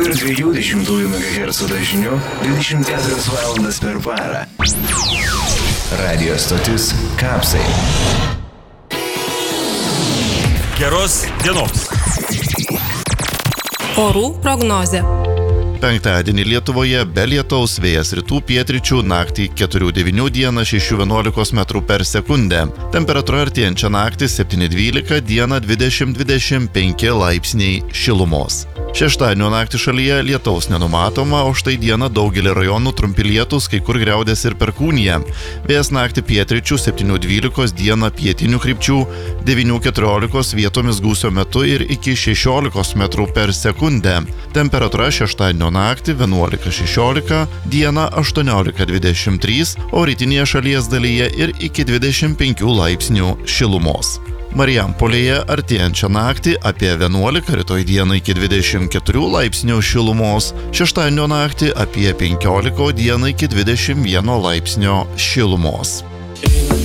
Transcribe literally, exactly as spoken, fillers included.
ir dviejų dešimtųjų megahercų dažniu dvidešimt keturias valandas per parą. Radio stotis Kapsai. Geros dienos. Orų prognozė. Penktadienį Lietuvoje be lietaus, vėjas rytų pietryčių, naktį keturi devyni dieną šeši vienuolika metrų per sekundę. Temperatūra artėjančią naktį septyni dvylika, dieną dvidešimt dvidešimt penki laipsniai šilumos. Šeštadienio naktį šalyje lietaus nenumatoma, o štai dieną daugelį rajonų trumpi lietūs, kai kur griaudės ir perkūnija. Vėjas naktį pietryčių septyni dvylika, dieną pietinių krypčių devyni keturiolika, vietomis gūsio metu ir iki šešiolika metrų per sekundę. Temperatūra šeštadienio naktį vienuolika šešiolika, dieną aštuoniolika dvidešimt trys, o rytinėje šalies dalyje ir iki dvidešimt penki laipsnių šilumos. Marijampolėje artėjančią naktį apie vienuolika, rytoj dieną iki dvidešimt keturi laipsnių šilumos, šeštadienio naktį apie penkiolika, dieną iki dvidešimt vieno laipsnio šilumos.